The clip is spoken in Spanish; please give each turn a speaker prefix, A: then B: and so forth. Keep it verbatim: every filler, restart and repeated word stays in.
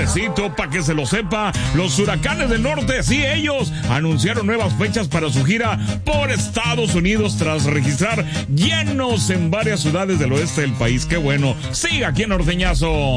A: chismecito para que se lo sepa. Los Huracanes del Norte, sí, ellos anunciaron nuevas fechas para su gira por Estados Unidos tras registrar llenos en varias ciudades del oeste del país. ¡Qué bueno! Siga aquí en Norteñazo.